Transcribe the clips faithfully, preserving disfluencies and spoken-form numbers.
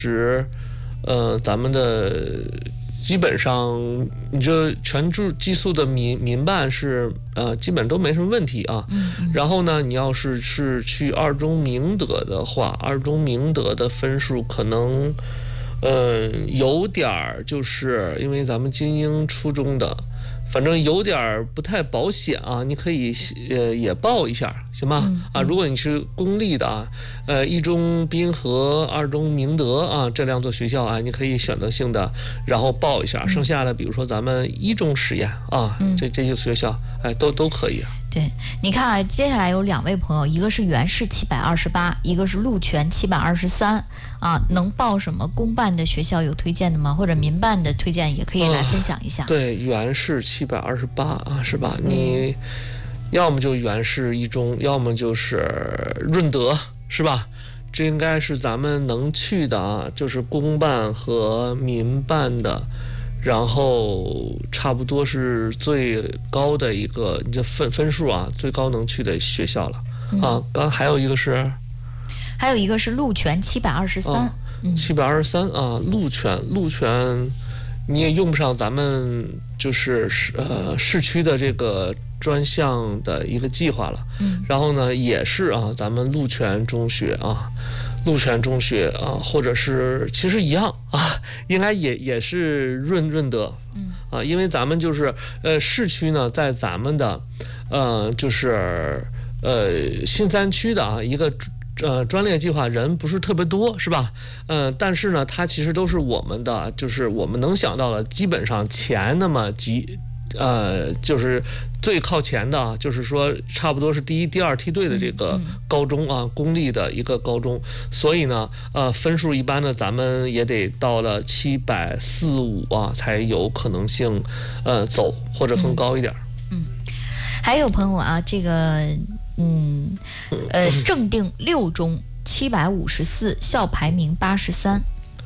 实，呃，咱们的基本上，你这全住寄宿的民民办是呃，基本都没什么问题啊。 嗯嗯、 然后呢，你要是是去二中明德的话，二中明德的分数可能，呃，有点儿，就是因为咱们精英初中的。反正有点不太保险啊，你可以呃也报一下，行吗？ 嗯、 啊，如果你是公立的啊，呃，一中滨河、二中明德啊这两所学校啊，你可以选择性的然后报一下， 嗯、 剩下的比如说咱们一中实验啊， 嗯、 这这些学校哎都都可以啊。 对，你看啊，接下来有两位朋友，一个是原市七百二十八，一个是鹿泉七百二十三啊，能报什么公办的学校有推荐的吗？或者民办的推荐也可以来分享一下。 呃、对，原市七百二十八啊，是吧？你要么就原市一中，要么就是润德，是吧？这应该是咱们能去的啊，就是公办和民办的。然后差不多是最高的一个你这分分数啊，最高能去的学校了、嗯、啊。刚还有一个是， 还有一个是鹿泉七百二十三， 七百二十三啊，鹿泉鹿泉，你也用不上咱们就是呃市区的这个专项的一个计划了。 嗯， 然后呢，也是啊，咱们鹿泉中学啊。鹿泉中学啊，或者是其实一样啊，应该也也是润润德， 嗯啊，因为咱们就是呃市区呢，在咱们的呃就是呃新三区的啊一个呃专列计划人不是特别多，是吧？嗯、呃，但是呢，它其实都是我们的，就是我们能想到的，基本上前那么几呃就是。最靠前的啊，就是说差不多是第一、第二梯队的这个高中啊，公立的一个高中，所以呢，呃，分数一般呢，咱们也得到了七百四五啊，才有可能性，呃，走或者更高一点。 嗯，还有朋友啊，这个，嗯，呃，正定六中七百五十四，校排名八十三。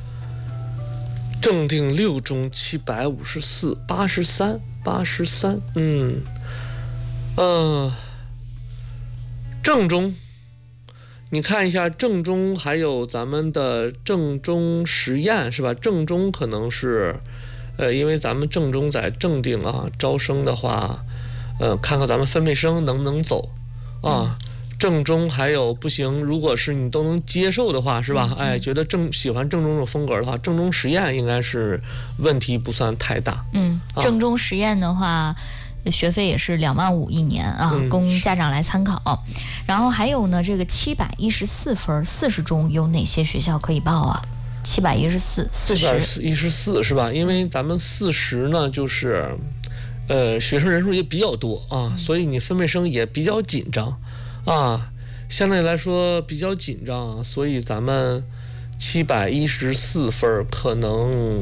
正定六中七百五十四，八十三，八十三，嗯。嗯，正中，你看一下正中，还有咱们的正中实验是吧？正中可能是，呃，因为咱们正中在正定啊，招生的话，呃，看看咱们分配生能不能走啊。正中还有不行，如果是你都能接受的话，是吧？ 嗯、 哎，觉得正喜欢正中这种风格的话，正中实验应该是问题不算太大。 嗯，正中实验的话。啊学费也是两万五一年啊，供家长来参考。嗯、然后还有呢，这个七百一十四分，四十中有哪些学校可以报啊？七百一十四，四十， 一十四是吧？因为咱们四十呢，就是呃学生人数也比较多啊，嗯、所以你分配生也比较紧张啊，相对来说比较紧张，所以咱们七百一十四分可能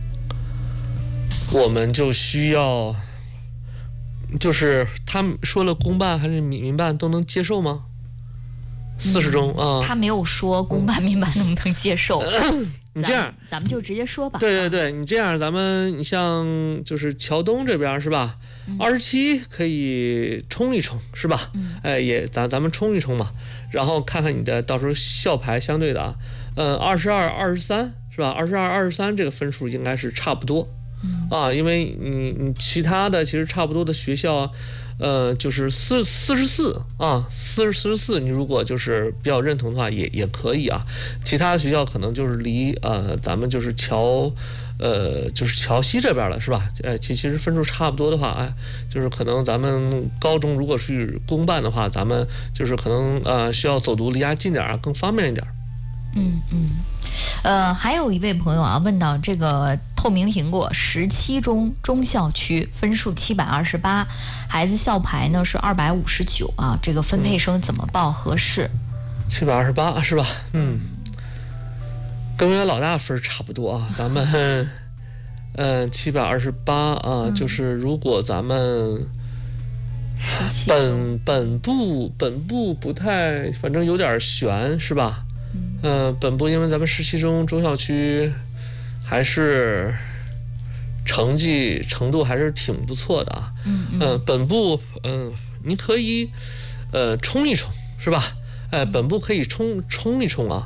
我们就需要。就是他们说了公办还是民办都能接受吗？四十中啊、 嗯，他没有说公办民办能不能接受。 嗯、你这样咱， 咱们就直接说吧。 对对对，你这样，咱们你像就是桥东这边是吧？二十七可以冲一冲是吧？ 嗯、 哎，也咱咱们冲一冲嘛，然后看看你的到时候校排相对的啊，嗯，二十二、二十三是吧？二十二、二十三这个分数应该是差不多。啊，因为你你其他的其实差不多的学校，呃，就是四四十四啊，四十四十四，你如果就是比较认同的话，也也可以啊。其他的学校可能就是离呃咱们就是桥，呃就是桥西这边了，是吧？呃，其其实分数差不多的话，哎，就是可能咱们高中如果是公办的话，咱们就是可能呃需要走读离家近点啊，更方便一点。 嗯嗯。呃，还有一位朋友啊，问到这个透明苹果十七中中校区分数七百二十八，孩子校排呢是二百五十九啊，这个分配生怎么报合适？ 七百二十八是吧？嗯，跟我老大分差不多啊，咱们嗯七百二十八啊、嗯，就是如果咱们本本部本部不太，反正有点悬是吧？嗯、呃，本部因为咱们十七中中校区还是成绩程度还是挺不错的啊。 嗯嗯、 呃，本部嗯、呃，你可以呃冲一冲是吧？哎、呃，本部可以冲冲一冲啊。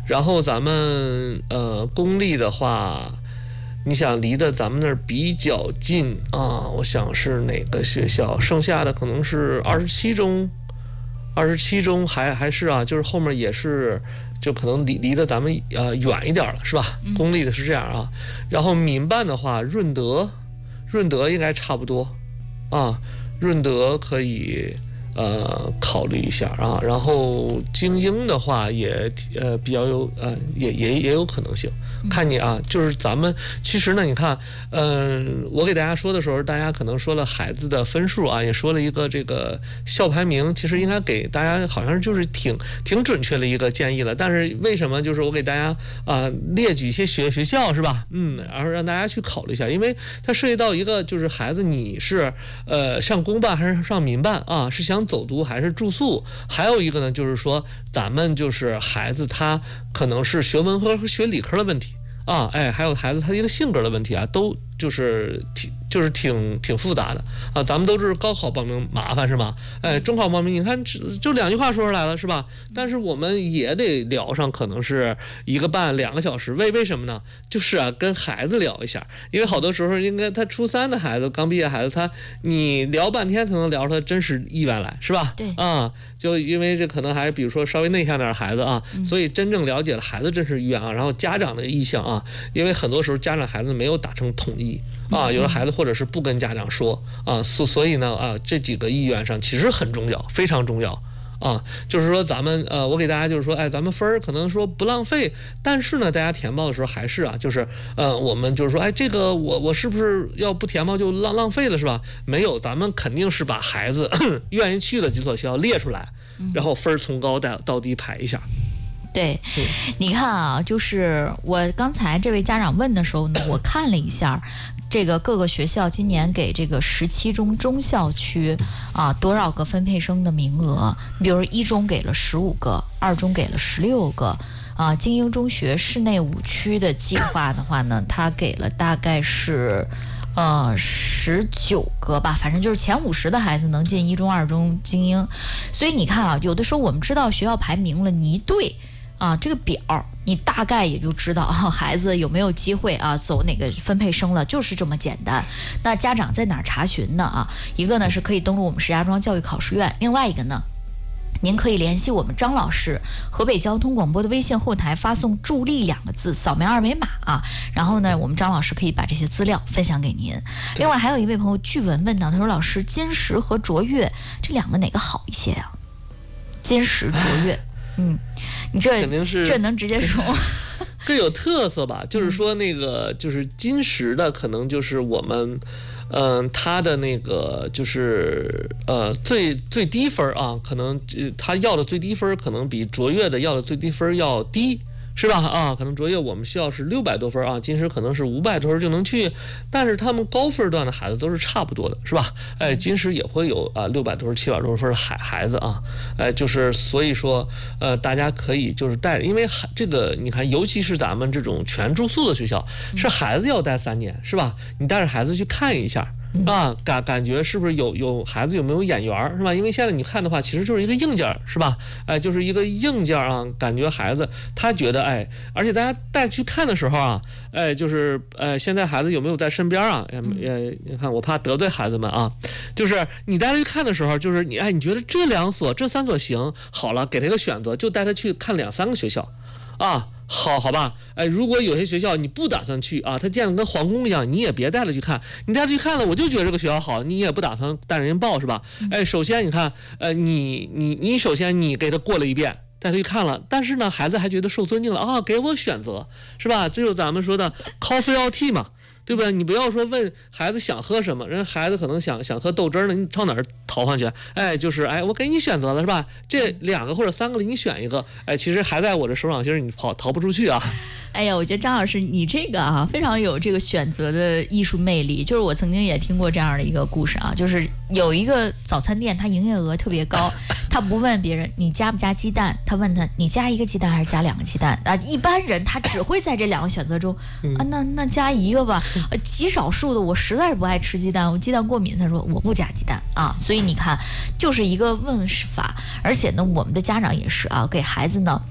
然后咱们呃公立的话，你想离得咱们那儿比较近啊，我想是哪个学校？剩下的可能是二十七中，二十七中还还是啊，就是后面也是。就可能离离得咱们呃远一点了，是吧？公立的是这样啊，然后民办的话，润德，润德应该差不多，啊，润德可以呃考虑一下啊，然后精英的话也呃比较有呃也也也有可能性。看你啊，就是咱们其实呢，你看，嗯、呃，我给大家说的时候，大家可能说了孩子的分数啊，也说了一个这个校排名，其实应该给大家好像就是挺挺准确的一个建议了。但是为什么就是我给大家啊、呃、列举一些学学校是吧？嗯，然后让大家去考虑一下，因为它涉及到一个就是孩子你是呃上公办还是上民办啊？是想走读还是住宿？还有一个呢，就是说咱们就是孩子他可能是学文科和学理科的问题。啊，哎，还有孩子他一个性格的问题啊，都就是挺就是挺挺复杂的啊。咱们都是高考报名麻烦是吗？哎，中考报名你看就两句话说出来了是吧？但是我们也得聊上，可能是一个半两个小时。为为什么呢？就是啊，跟孩子聊一下，因为好多时候应该他初三的孩子刚毕业孩子，他你聊半天才能聊出他真实意愿来是吧？ 对啊，就因为这可能还比如说稍微内向点的孩子啊，所以真正了解了孩子真实意愿啊，然后家长的意向啊。因为很多时候家长孩子没有达成统一啊，有的孩子或者是不跟家长说啊，所所以呢啊，这几个意愿上其实很重要，非常重要啊。就是说咱们呃，我给大家就是说，哎，咱们分儿可能说不浪费，但是呢，大家填报的时候还是啊，就是呃，我们就是说，哎，这个我我是不是要不填报就浪浪费了是吧？没有，咱们肯定是把孩子愿意去的几所学校列出来，然后分儿从高到到低排一下。 对，你看啊，就是我刚才这位家长问的时候呢，我看了一下，这个各个学校今年给这个十七中中校区啊多少个分配生的名额，比如一中给了十五个，二中给了十六个，啊，精英中学市内五区的计划的话呢，它给了大概是。呃，十九个吧，反正就是前五十的孩子能进一中、二中、精英，所以你看啊，有的时候我们知道学校排名了，你一对啊这个表，你大概也就知道啊孩子有没有机会啊走哪个分配生了，就是这么简单。那家长在哪儿查询呢？啊，一个呢是可以登录我们石家庄教育考试院，另外一个呢。您可以联系我们张老师，河北交通广播的微信后台发送“助力”两个字，扫描二维码啊，然后呢，我们张老师可以把这些资料分享给您。另外还有一位朋友巨文问到，他说：“老师，金石和卓越这两个哪个好一些呀、啊？”金石、卓越，嗯，你这肯定是这能直接说更有特色吧？就是说那个就是金石的，可能就是我们。嗯、呃，他的那个就是呃最最低分啊，可能他要的最低分可能比卓越的要的最低分要低，是吧？啊，可能卓越我们需要是六百多分啊，金石可能是五百多分就能去，但是他们高分段的孩子都是差不多的，是吧？哎，金石也会有啊六百多分、七百多分的孩孩子啊，哎，就是所以说呃，大家可以就是带，因为这个你看，尤其是咱们这种全住宿的学校，是孩子要待三年，是吧？你带着孩子去看一下。啊，感感觉是不是有有孩子有没有眼缘是吧？因为现在你看的话，其实就是一个硬件是吧？哎，就是一个硬件啊，感觉孩子他觉得哎，而且大家带去看的时候啊，哎，就是呃，现在孩子有没有在身边啊？也也，你看我怕得罪孩子们啊，就是你带他去看的时候，就是你哎，你觉得这两所这三所行，好了，给他一个选择，就带他去看两三个学校，啊。好好吧，哎，如果有些学校你不打算去啊，它建得跟皇宫一样，你也别带他去看。你带他去看了，我就觉得这个学校好，你也不打算带人家报是吧？哎，首先你看，呃，你你你首先你给他过了一遍，带他去看了，但是呢，孩子还觉得受尊敬了啊，给我选择是吧？这就是咱们说的 coffee or tea 嘛。对吧？你不要说问孩子想喝什么，人孩子可能想想喝豆汁呢，你上哪儿淘换去？哎，就是哎，我给你选择了是吧？这两个或者三个里你选一个，哎，其实还在我这手掌心，你跑逃不出去啊。 哎呀，我觉得张老师你这个啊非常有这个选择的艺术魅力。就是我曾经也听过这样的一个故事啊，就是有一个早餐店，它营业额特别高，他不问别人你加不加鸡蛋，他问他你加一个鸡蛋还是加两个鸡蛋啊？一般人他只会在这两个选择中啊，那那加一个吧。呃，极少数的我实在是不爱吃鸡蛋，我鸡蛋过敏，他说我不加鸡蛋啊。所以你看，就是一个问法，而且呢，我们的家长也是啊，给孩子呢。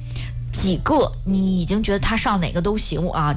几个你已经觉得他上哪个都行啊，